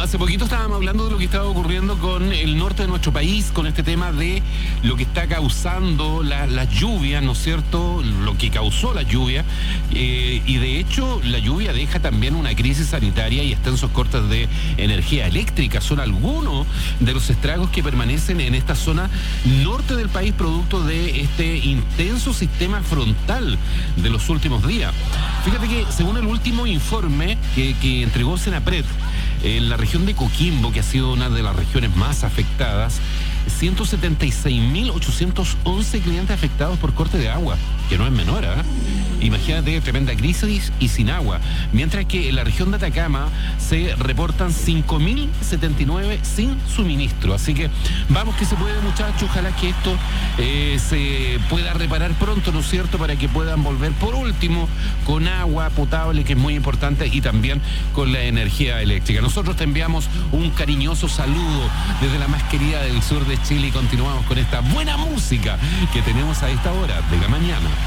hace poquito estábamos hablando de lo que estaba ocurriendo con el norte de nuestro país, con este tema de lo que está causando las lluvias, ¿no es cierto? Lo que causó la lluvia. Y de hecho, la lluvia deja también una crisis sanitaria y extensos cortes de energía eléctrica. Son algunos de los estragos que permanecen en esta zona norte del país, producto de este intenso sistema frontal de los últimos días. Fíjate que según el último informe que entregó Senapred, en la región de Coquimbo, que ha sido una de las regiones más afectadas, 176.811 clientes afectados por corte de agua, que no es menor, ¿eh? Imagínate, tremenda crisis y sin agua. Mientras que en la región de Atacama se reportan 5.079 sin suministro. Así que vamos que se puede, muchachos. Ojalá que esto se pueda reparar pronto, ¿no es cierto? Para que puedan volver, por último, con agua potable, que es muy importante, y también con la energía eléctrica. Nosotros te enviamos un cariñoso saludo desde la más querida del sur de Chile y continuamos con esta buena música que tenemos a esta hora de la mañana.